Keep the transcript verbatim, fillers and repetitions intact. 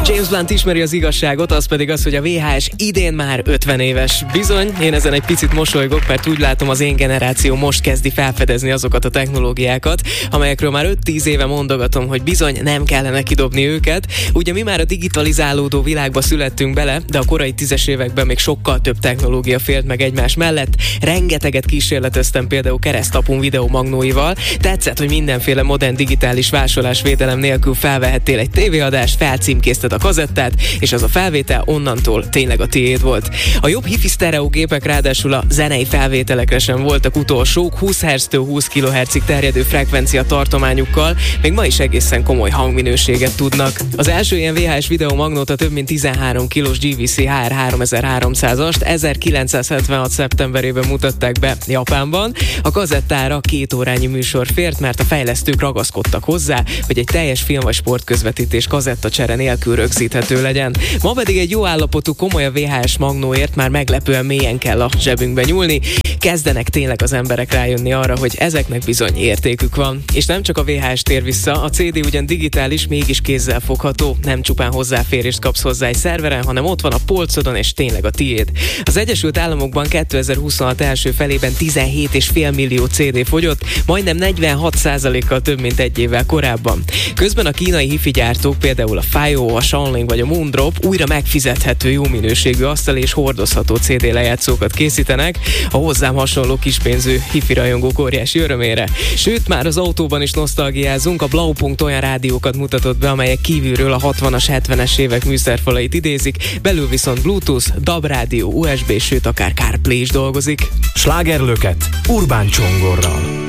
James Blunt ismeri az igazságot, az pedig az, hogy a vé há es idén már ötven éves. Bizony, én ezen egy picit mosolygok, mert úgy látom, az én generáció most kezdi felfedezni azokat a technológiákat, amelyekről már öt-tíz éve mondogatom, hogy bizony nem kellene kidobni őket. Ugye mi már a digitalizálódó világba születtünk bele, de a korai tízes években még sokkal több technológia félt meg egymás mellett. Rengeteget kísérleteztem például keresztapun videomagnóival. Tetszett, hogy mindenféle modern digitális másolásvédelem nélkül felvehettél egy tévéadást, felcímkézted a kazettát, és az a felvétel onnantól tényleg a tiéd volt. A jobb hifi sztereó gépek ráadásul a zenei felvételekre sem voltak utolsók, húsz hertztől húsz kilohertzig terjedő frekvencia tartományukkal, még ma is egészen komoly hangminőséget tudnak. Az első ilyen vé há es videomagnót a több mint tizenhárom kilós gé vé cé há er háromezerháromszázast ezerkilencszázhetvenhat szeptemberében mutatták be Japánban. A kazettára két órányi műsor fért, mert a fejlesztők ragaszkodtak hozzá, hogy egy teljes film vagy sportközvetítés kazettacsere nélkül rögzíthető legyen. Ma pedig egy jó állapotú komoly a vé há es magnóért már meglepően mélyen kell a zsebünkbe nyúlni. Kezdenek tényleg az emberek rájönni arra, hogy ezeknek bizony értékük van. És nem csak a vé há es tér vissza, a cé dé ugyan digitális, mégis kézzel fogható, nem csupán hozzáférést kapsz hozzá egy szerveren, hanem ott van a polcodon, és tényleg a tiéd. Az Egyesült Államokban kétezer-huszonhat első felében tizenhét egész öt millió cé dé fogyott, majdnem negyvenhat százalékkal több, mint egy évvel korábban. Közben a kínai hifi gyártók, például a Faiyo, a Shanling vagy a Moondrop újra megfizethető, jó minőségű asztal és hordozható cé dé lejátszókat készítenek a hozzám hasonló kispénzű hifi rajongók óriási örömére. Sőt, már az autóban is nosztalgiázunk, a Blaupunkt olyan rádiókat mutatott be, amelyek kívülről a hatvanas, hetvenes évek műszerfalait idézik, belül viszont Bluetooth, dé á bé rádió, u es bé, sőt akár CarPlay is dolgozik. Slágerlöket Urbán Csongorral.